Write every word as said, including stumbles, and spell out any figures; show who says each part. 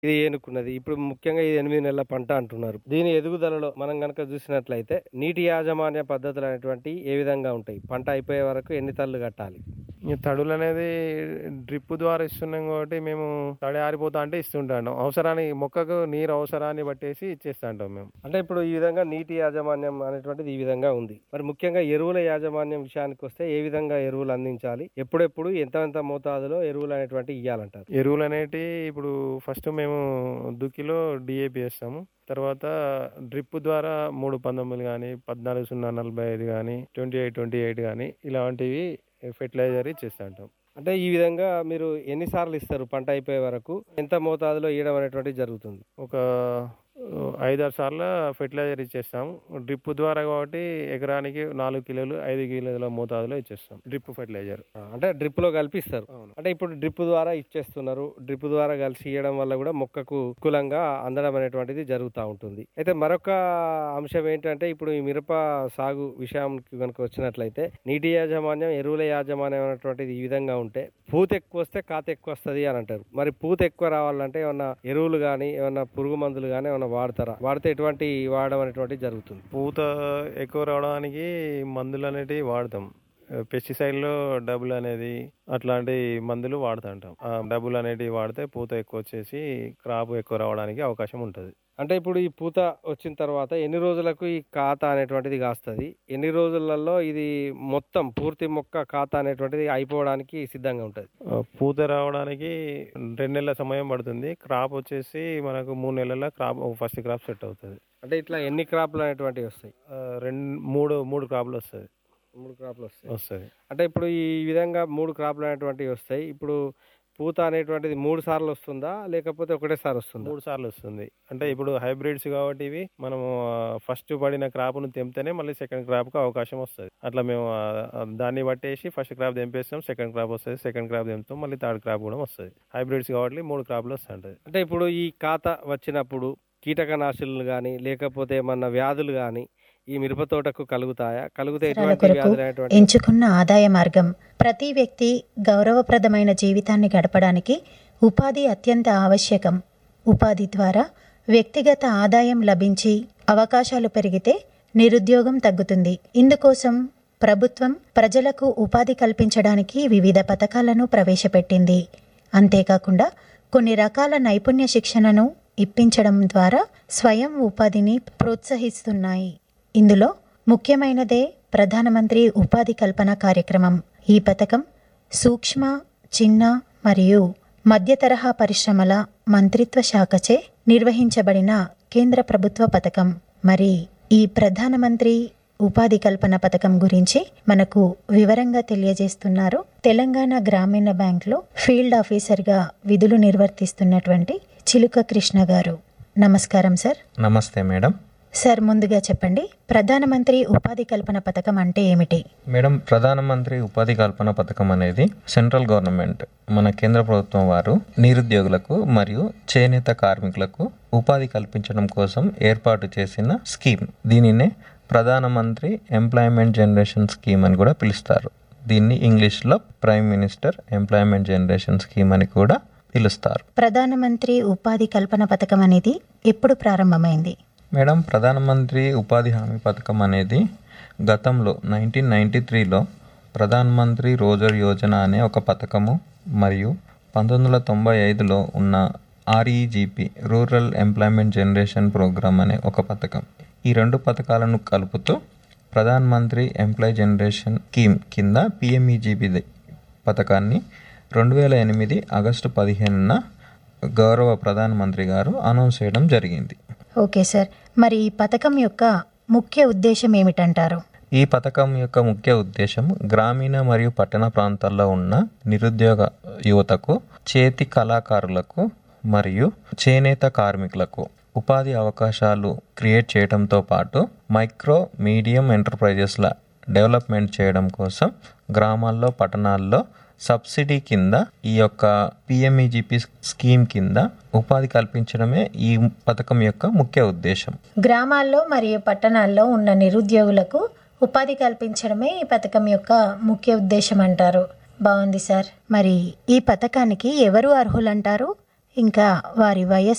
Speaker 1: ఇది ఏనుకున్నది. ఇప్పుడు ముఖ్యంగా ఇది ఎనిమిది నెలల పంట అంటున్నారు. దీని ఎదుగుదలలో మనం గనక చూసినట్లయితే నీటి యాజమాన్య పద్ధతులు అనేటువంటివి ఏ విధంగా ఉంటాయి? పంట అయిపోయే వరకు ఎన్ని తళ్ళు కట్టాలి?
Speaker 2: ఈ తడులు అనేది డ్రిప్ ద్వారా ఇస్తున్నాం కాబట్టి మేము తడి ఆరిపోతా అంటే ఇస్తుంటాం. అవసరానికి మొక్కకు నీరు అవసరాన్ని బట్టేసి ఇచ్చేస్తుంటాం మేము.
Speaker 1: అంటే ఇప్పుడు ఈ విధంగా నీటి యాజమాన్యం అనేటువంటిది ఈ విధంగా ఉంది. మరి ముఖ్యంగా ఎరువుల యాజమాన్యం విషయానికి వస్తే ఏ విధంగా ఎరువులు అందించాలి? ఎప్పుడెప్పుడు ఎంత ఎంత మోతాదులో ఎరువులు అనేటువంటివి ఇవ్వాలంటారు?
Speaker 2: ఎరువులు అనేటి ఇప్పుడు ఫస్ట్ మేము దుక్కిలో డిఏపి వేస్తాము. తర్వాత డ్రిప్ ద్వారా మూడు పంతొమ్మిది కానీ పద్నాలుగు సున్నా నలభై ఐదు కానీ ట్వంటీ ఎయిట్ ట్వంటీ ఎయిట్ కానీ ఇలాంటివి ఫెర్టిలైజర్ ఇచ్చేస్తూ ఉంటాం.
Speaker 1: అంటే ఈ విధంగా మీరు ఎన్నిసార్లు ఇస్తారు పంట అయిపోయే వరకు? ఎంత మోతాదులో ఇవ్వడం అనేటువంటిది జరుగుతుంది?
Speaker 2: ఒక ఐదారు సార్లు ఫెర్టిలైజర్ ఇచ్చేస్తాం. డ్రిప్ ద్వారా కాబట్టి ఎకరానికి నాలుగు కిలోలు ఐదు కిలోల మోతాదులో ఇచ్చేస్తాం డ్రిప్ ఫెర్టిలైజర్.
Speaker 1: అంటే డ్రిప్ లో కలిపి ఇస్తారు. అంటే ఇప్పుడు డ్రిప్ ద్వారా ఇచ్చేస్తున్నారు. డ్రిప్ ద్వారా కలిసి ఇవ్వడం వల్ల కూడా మొక్కకు అనుకూలంగా అందడం అనేటువంటిది జరుగుతూ ఉంటుంది. అయితే మరొక అంశం ఏంటంటే ఇప్పుడు ఈ మిరప సాగు విషయానికి కనుక వచ్చినట్లయితే నీటి యాజమాన్యం ఎరువుల యాజమాన్యం అనేటువంటిది ఈ విధంగా ఉంటే పూత ఎక్కువ వస్తే కాత ఎక్కువ వస్తుంది అని అంటారు. మరి పూత ఎక్కువ రావాలంటే ఏమన్నా ఎరువులు కానీ ఏమన్నా పురుగు మందులు కానీ ఏమన్నా వాడతారా? వాడితే ఎటువంటి వాడడం అనేటువంటి జరుగుతుంది?
Speaker 2: పూత ఎక్కువ రావడానికి మందులు అనేటివి వాడతాం. పెస్టిసైడ్లో డబుల్ అనేది అట్లాంటి మందులు వాడుతుంటాం. ఆ డబుల్ అనేటివి వాడితే పూత ఎక్కువ వచ్చేసి క్రాప్ ఎక్కువ రావడానికి అవకాశం ఉంటుంది.
Speaker 1: అంటే ఇప్పుడు ఈ పూత వచ్చిన తర్వాత ఎన్ని రోజులకు ఈ ఖాతా అనేటువంటిది కాస్తుంది? ఎన్ని రోజులలో ఇది మొత్తం పూర్తి మొక్క ఖాతా అనేటువంటిది అయిపోవడానికి సిద్ధంగా ఉంటుంది?
Speaker 2: పూత రావడానికి రెండు నెలల సమయం పడుతుంది. క్రాప్ వచ్చేసి మనకు మూడు నెలల క్రాప్ ఫస్ట్ క్రాప్ సెట్ అవుతుంది.
Speaker 1: అంటే ఇట్లా ఎన్ని క్రాప్లు అనేటువంటివి వస్తాయి?
Speaker 2: రెండు మూడు మూడు క్రాప్లు వస్తుంది.
Speaker 1: మూడు క్రాప్లు వస్తాయి
Speaker 2: వస్తుంది
Speaker 1: అంటే ఇప్పుడు ఈ విధంగా మూడు క్రాప్లు అనేటువంటివి వస్తాయి. ఇప్పుడు పూత అనేటువంటిది మూడు సార్లు వస్తుందా లేకపోతే ఒకటేసారి వస్తుందా?
Speaker 2: మూడు సార్లు వస్తుంది. అంటే ఇప్పుడు హైబ్రిడ్స్ కాబట్టి ఇవి మనము ఫస్ట్ పడిన క్రాప్ను తెంపితేనే మళ్ళీ సెకండ్ క్రాప్కి అవకాశం వస్తుంది. అట్లా మేము దాన్ని బట్టేసి ఫస్ట్ క్రాప్ తెంపేస్తాం, సెకండ్ క్రాప్ వస్తుంది, సెకండ్ క్రాప్ తెంపుతాం, మళ్ళీ థర్డ్ క్రాప్ కూడా వస్తుంది. హైబ్రిడ్స్ కాబట్టి మూడు క్రాప్లు వస్తుంటుంది.
Speaker 1: అంటే ఇప్పుడు ఈ ఖాతా వచ్చినప్పుడు కీటకనాశులు కానీ లేకపోతే ఏమన్నా వ్యాధులు కానీ ఈ మిరప తోటకు కలుగుతాయా? కలిగితే ఎటువంటి వ్యాధులు అనేటువంటి?
Speaker 3: ఎంచుకున్న ఆదాయ మార్గం ప్రతి వ్యక్తి గౌరవప్రదమైన జీవితాన్ని గడపడానికి ఉపాధి అత్యంత ఆవశ్యకం. ఉపాధి ద్వారా వ్యక్తిగత ఆదాయం లభించి అవకాశాలు పెరిగితే నిరుద్యోగం తగ్గుతుంది. ఇందుకోసం ప్రభుత్వం ప్రజలకు ఉపాధి కల్పించడానికి వివిధ పథకాలను ప్రవేశపెట్టింది. అంతేకాకుండా కొన్ని రకాల నైపుణ్య శిక్షణను ఇప్పించడం ద్వారా స్వయం ఉపాధిని ప్రోత్సహిస్తున్నాయి. ఇందులో ముఖ్యమైనదే ప్రధానమంత్రి ఉపాధి కల్పన కార్యక్రమం. ఈ పథకం సూక్ష్మ, చిన్న మరియు మధ్య తరహా పరిశ్రమల మంత్రిత్వ శాఖచే నిర్వహించబడిన కేంద్ర ప్రభుత్వ పథకం. మరి ఈ ప్రధానమంత్రి ఉపాధి కల్పన పథకం గురించి మనకు వివరంగా తెలియజేస్తున్నారు తెలంగాణ గ్రామీణ బ్యాంక్లో ఫీల్డ్ ఆఫీసర్గా విధులు నిర్వర్తిస్తున్నటువంటి చిలుక కృష్ణ గారు. నమస్కారం సార్.
Speaker 4: నమస్తే మేడం.
Speaker 3: సార్, ముందుగా చెప్పండి, ప్రధానమంత్రి ఉపాధి కల్పన పథకం అంటే ఏమిటి?
Speaker 4: మేడం, ప్రధానమంత్రి ఉపాధి కల్పన పథకం అనేది సెంట్రల్ గవర్నమెంట్ మన కేంద్ర ప్రభుత్వం వారు నిరుద్యోగులకు మరియు చేనేత కార్మికులకు ఉపాధి కల్పించడం కోసం ఏర్పాటు చేసిన స్కీమ్. దీనినే ప్రధానమంత్రి ఎంప్లాయ్మెంట్ జనరేషన్ స్కీమ్ అని కూడా పిలుస్తారు. దీన్ని ఇంగ్లీష్లో prime minister employment generation scheme అని కూడా పిలుస్తారు.
Speaker 3: ప్రధానమంత్రి ఉపాధి కల్పన పథకం అనేది ఎప్పుడు ప్రారంభమైంది?
Speaker 4: మేడం, ప్రధానమంత్రి ఉపాధి హామీ పథకం అనేది గతంలో నైన్టీన్ నైంటీ త్రీలో ప్రధానమంత్రి రోజర్ యోజన అనే ఒక పథకము మరియు పంతొమ్మిది వందల తొంభై ఐదులో ఉన్న REGP rural employment generation programme అనే ఒక పథకం. ఈ రెండు పథకాలను కలుపుతూ ప్రధానమంత్రి ఎంప్లాయ్ జనరేషన్ స్కీమ్ కింద పిఎంఈజీపీ పథకాన్ని రెండు వేల ఎనిమిది ఆగస్టు పదిహేనున గౌరవ ప్రధానమంత్రి గారు అనౌన్స్ చేయడం జరిగింది.
Speaker 3: ఓకే సార్, మరి ఈ పథకం యొక్క ముఖ్య ఉద్దేశం ఏమిటంటారు?
Speaker 4: ఈ పథకం యొక్క ముఖ్య ఉద్దేశం గ్రామీణ మరియు పట్టణ ప్రాంతాల్లో ఉన్న నిరుద్యోగ యువతకు, చేతి కళాకారులకు మరియు చేనేత కార్మికులకు ఉపాధి అవకాశాలు క్రియేట్ చేయడంతో పాటు మైక్రో మీడియం ఎంటర్ప్రైజెస్ల డెవలప్మెంట్ చేయడం కోసం గ్రామాల్లో, పట్టణాల్లో సబ్సిడీ కింద ఈ యొక్క పిఎంఈజీపీ స్కీమ్ కింద ఉపాధి కల్పించడమే ఈ పథకం యొక్క ముఖ్య ఉద్దేశం.
Speaker 3: గ్రామాల్లో మరియు పట్టణాల్లో ఉన్న నిరుద్యోగులకు ఉపాధి కల్పించడమే ఈ పథకం యొక్క ముఖ్య ఉద్దేశం అంటారు. బాగుంది సార్. మరి ఈ పథకానికి ఎవరు అర్హులంటారు? ఇంకా వారి వయస్సు